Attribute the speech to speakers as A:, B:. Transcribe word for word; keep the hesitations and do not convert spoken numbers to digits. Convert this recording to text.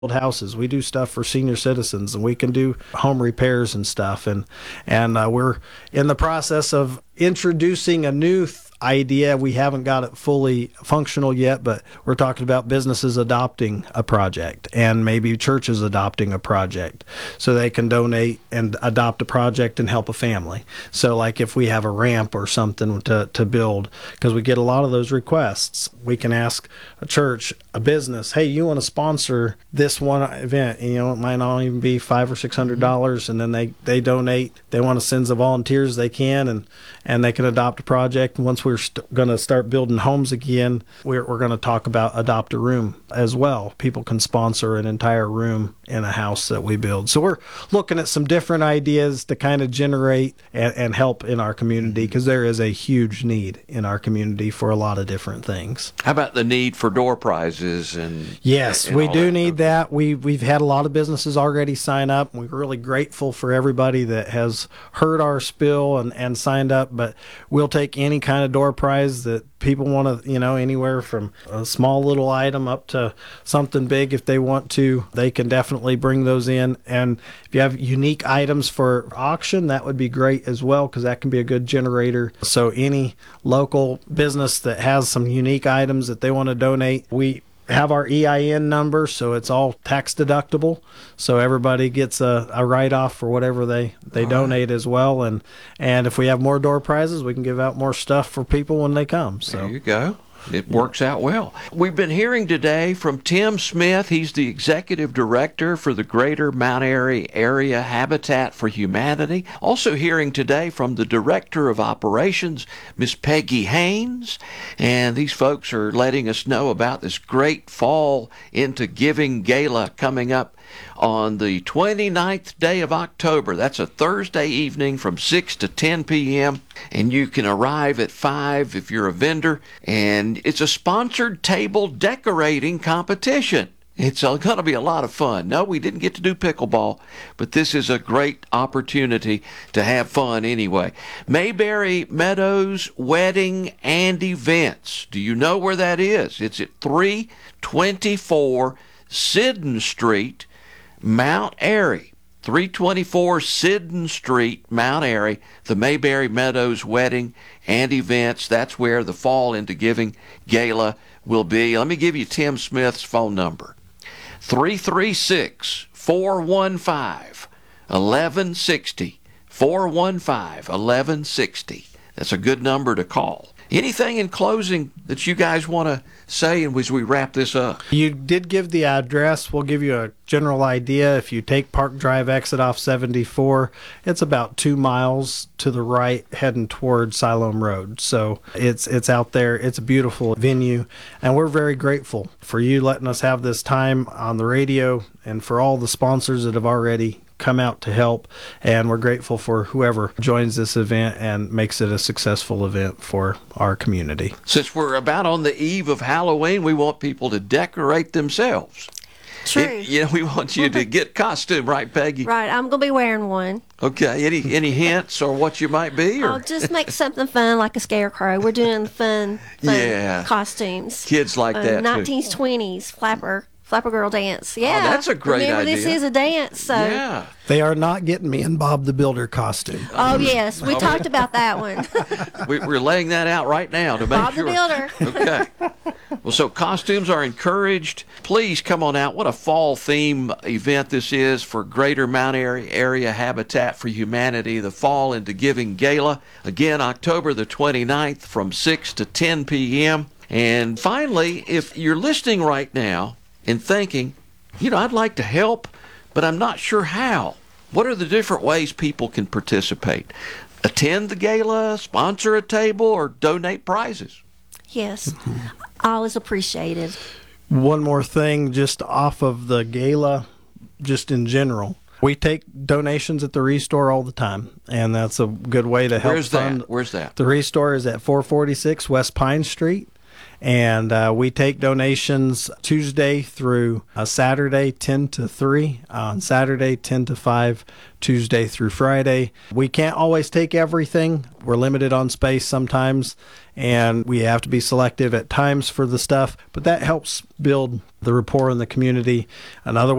A: houses. We do stuff for senior citizens, and we can do home repairs and stuff. And and uh, we're in the process of introducing a new th- idea. We haven't got it fully functional yet, but we're talking about businesses adopting a project and maybe churches adopting a project so they can donate and adopt a project and help a family. So like if we have a ramp or something to, to build, because we get a lot of those requests, we can ask a church, a business, hey, you want to sponsor this one event? You know, it might not even be five or six hundred dollars, and then they, they donate. They want to send the volunteers they can, and and they can adopt a project. And once we're st- going to start building homes again, we're, we're going to talk about adopt a room as well. People can sponsor an entire room in a house that we build. So we're looking at some different ideas to kind of generate and, and help in our community, because there is a huge need in our community for a lot of different things.
B: How about the need for door prizes? And
A: yes,
B: and
A: we
B: all
A: do
B: that?
A: need that. We, we've had a lot of businesses already sign up. We're really grateful for everybody that has heard our spill and, and signed up, but we'll take any kind of door prize that people want to, you know, anywhere from a small little item up to something big. If they want to, they can definitely bring those in. And if you have unique items for auction, that would be great as well, because that can be a good generator. So any local business that has some unique items that they want to donate, we have our E I N number, so it's all tax deductible, so everybody gets a, a write-off for whatever they, they donate right. as well. And and if we have more door prizes, we can give out more stuff for people when they come. So
B: there you go. It works out well. We've been hearing today from Tim Smith. He's the Executive Director for the Greater Mount Airy Area Habitat for Humanity. Also hearing today from the Director of Operations, Miss Peggy Haynes. And these folks are letting us know about this great Fall into Giving Gala coming up on the twenty-ninth day of October. That's a Thursday evening from six to ten p.m. And you can arrive at five if you're a vendor. And it's a sponsored table decorating competition. It's going to be a lot of fun. No, we didn't get to do pickleball, but this is a great opportunity to have fun anyway. Mayberry Meadows Wedding and Events. Do you know where that is? It's at three twenty-four Siddon Street, Mount Airy. three twenty-four Siddon Street, Mount Airy, the Mayberry Meadows Wedding and Events. That's where the Fall into Giving Gala will be. Let me give you Tim Smith's phone number. three three six, four one five, one one six zero. four one five, one one six zero. That's a good number to call. Anything in closing that you guys want to say as we wrap this up?
A: You did give the address. We'll give you a general idea. If you take Park Drive exit off seventy-four, it's about two miles to the right heading toward Siloam Road. So it's it's out there. It's a beautiful venue, and we're very grateful for you letting us have this time on the radio and for all the sponsors that have already come out to help, and we're grateful for whoever joins this event and makes it a successful event for our community.
B: Since we're about on the eve of Halloween, we want people to decorate themselves.
C: True.
B: It, you know, we want you to get costume, right, Peggy?
C: Right, I'm going to be wearing one.
B: Okay, any any hints or what you might be? Or?
C: I'll just make something fun like a scarecrow. We're doing fun, fun
B: yeah.
C: costumes.
B: Kids like
C: uh,
B: that,
C: nineteen twenties flapper. Flapper Girl dance. Yeah.
B: Oh, that's a great
C: Remember,
B: idea.
C: this is a dance. So.
B: Yeah.
A: They are not getting me in Bob the Builder costume.
C: Oh, yes. We talked about that one.
B: we, we're laying that out right now to make
C: Bob
B: sure.
C: Bob the
B: Builder. Okay. Well, so costumes are encouraged. Please come on out. What a fall theme event this is for Greater Mount Airy Area Habitat for Humanity, the Fall into Giving Gala. Again, October the twenty-ninth from six to ten p.m. And finally, if you're listening right now, and thinking, you know, I'd like to help, but I'm not sure how. What are the different ways people can participate? Attend the gala, sponsor a table, or donate prizes?
C: Yes. Mm-hmm. Always appreciated.
A: One more thing, just off of the gala, just in general. We take donations at the Restore all the time, and that's a good way to help
B: Where's
A: fund.
B: that? Where's that?
A: The Restore is at four forty-six West Pine Street. And uh, we take donations Tuesday through uh, Saturday, ten to three, on Saturday, ten to five, Tuesday through Friday. We can't always take everything. We're limited on space sometimes, and we have to be selective at times for the stuff, but that helps build the rapport in the community. Another